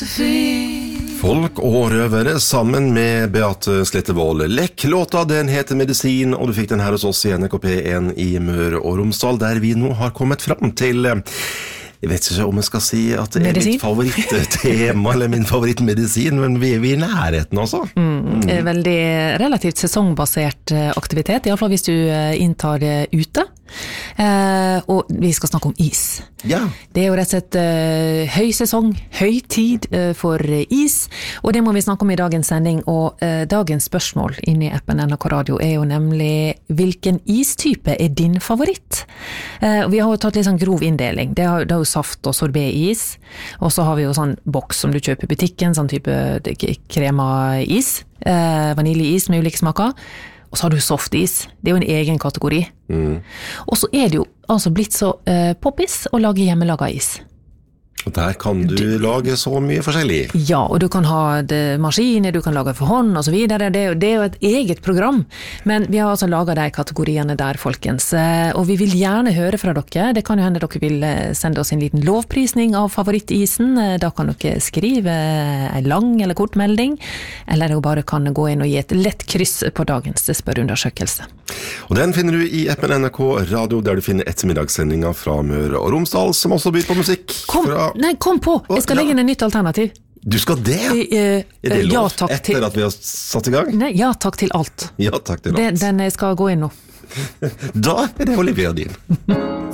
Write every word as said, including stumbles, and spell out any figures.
Folk og røvere sammen med Beate Slettevold. Lekk-låta, den heter Medisin, og du fikk den her hos oss i N R K P en i Møre og Romsdal, der vi nå har kommet fram til, jeg vet ikke om jeg skal si at det er medisin? mitt favorittema, eller min favorittmedisin, men vi, vi er i nærheten også. Mm, mm. Veldig relativt sesongbasert aktivitet, i alle fall hvis du inntar det ute. Eh, og vi skal snakke om is. Ja. Det er jo rett og slett eh, høy sesong, høy tid eh, for is, og det må vi snakke om i dagens sending, og eh, dagens spørsmål inne i appen N R K Radio er jo nemlig hvilken istype er din favoritt? Eh, og vi har jo tatt litt sånn grov inndeling. Det er, det er jo saft og sorbet-is, og så har vi jo sånn boks som du kjøper i butikken, sånn type krema-is, eh, vaniljeis med ulike smaker. Og så har du softis, det er jo en egen kategori. Mm. Og så er det jo altså blitt så uh, poppis å lage hjemmelaga is. Og der kan du, du lage så mye forskjellig. Ja, og du kan ha det, maskiner, du kan lage for hånd og så videre. Det, det er jo et eget program. Men vi har altså laget de kategoriene der, folkens. Og vi vil gjerne høre fra dere. Det kan jo hende dere vil sende oss en liten lovprisning av favorittisen. Da kan dere skrive en lang eller kort melding, eller dere bare kan gå inn og gi et lett kryss på dagens spørreundersøkelse. Og den finner du i appen N R K Radio, der du finner ettermiddagssendinga fra Møre og Romsdal, som også byr på musikk. Kom, fra... nei, kom på! Jeg skal legge inn en nytt alternativ. Du skal det? Uh, er det lov ja, takk etter til... at vi har satt i gang? Nei, ja, takk til alt. Ja, takk til alt. Den, den skal gå inn nå. Da er det Olivia din.